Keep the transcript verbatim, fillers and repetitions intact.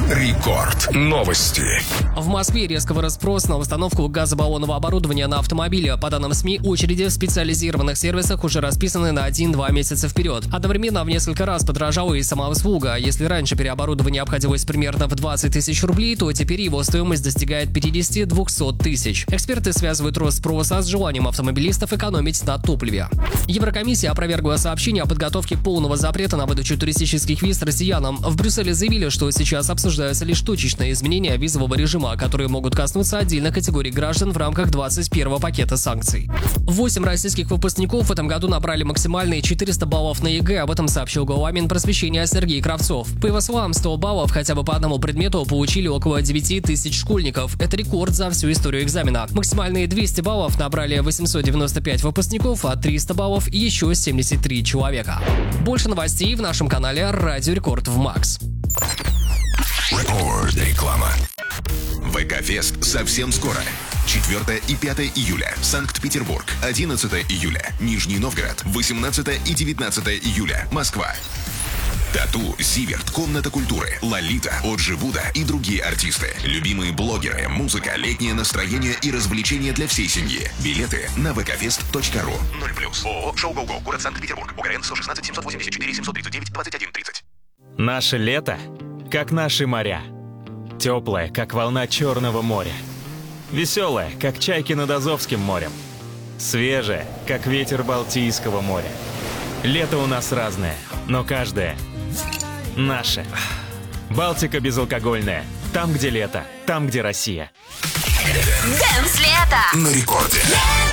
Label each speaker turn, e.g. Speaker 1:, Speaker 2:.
Speaker 1: Рекорд. Новости.
Speaker 2: В Москве резко вырос спрос на установку газобаллонного оборудования на автомобили. По данным СМИ, очереди в специализированных сервисах уже расписаны на один-два месяца вперед. Одновременно в несколько раз подорожала и сама услуга. Если раньше переоборудование обходилось примерно в двадцать тысяч рублей, то теперь его стоимость достигает пятьдесят-двухсот тысяч. Эксперты связывают рост спроса с желанием автомобилистов экономить на топливе. Еврокомиссия опровергла сообщение о подготовке полного запрета на выдачу туристических виз россиянам. В Брюсселе заявили, что сейчас обсуждаются лишь точечные изменения визового режима, которые могут коснуться отдельных категорий граждан в рамках двадцать первого пакета санкций. Восемь российских выпускников в этом году набрали максимальные четыреста баллов на ЕГЭ, об этом сообщил глава Минпросвещения Сергей Кравцов. По его словам, сто баллов хотя бы по одному предмету получили около девяти тысяч школьников. Это рекорд за всю историю экзамена. Максимальные двести баллов набрали восемьсот девяносто пять выпускников, а триста баллов еще семьдесят три человека. Больше новостей в нашем канале Радио Рекорд в Макс.
Speaker 1: Рекорд. Реклама. ВК-фест совсем скоро. четвёртое и пятое июля. Санкт-Петербург. одиннадцатое июля. Нижний Новгород. восемнадцатое и девятнадцатое июля. Москва. Тату, Зиверт, Комната культуры, Лолита, Оджи Вуда и другие артисты. Любимые блогеры, музыка, летнее настроение и развлечения для всей семьи. Билеты на вэ ка фест точка ру. ноль плюс. ООО «Шоу Го Го». Город Санкт-Петербург. ОГРН сто шестнадцать семьсот восемьдесят четыре семьсот тридцать девять двадцать один тридцать.
Speaker 3: Наше лето, как наши моря. Теплое, как волна Черного моря. Веселое, как чайки над Азовским морем. Свежее, как ветер Балтийского моря. Лето у нас разное, но каждое наше. Балтика безалкогольная. Там, где лето, там, где Россия.
Speaker 4: Дэнс лето
Speaker 1: На рекорде.